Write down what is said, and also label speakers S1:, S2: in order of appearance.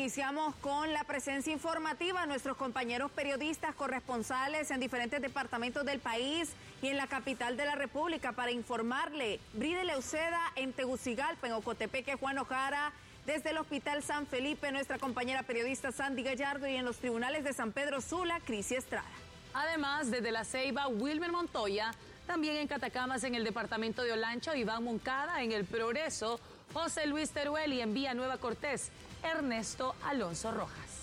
S1: iniciamos con la presencia informativa. Nuestros compañeros periodistas corresponsales en diferentes departamentos del país y en la capital de la República para informarle. Bride Leuceda en Tegucigalpa, en Ocotepeque, Juan Ojara, desde el Hospital San Felipe, nuestra compañera periodista Sandy Gallardo, y en los tribunales de San Pedro Sula, Crisi Estrada.
S2: Además, desde La Ceiba, Wilmer Montoya, también en Catacamas, en el departamento de Olancho, Iván Moncada, en El Progreso, José Luis Teruel, y en Villanueva Cortés, Ernesto Alonso Rojas.